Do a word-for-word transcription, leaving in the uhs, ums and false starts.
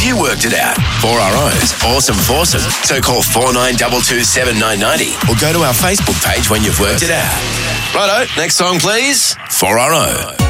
you worked it out. four R O's awesome foursome. So call four nine two two seven nine nine zero or go to our Facebook page when you've worked it out. Righto, next song please. four R O.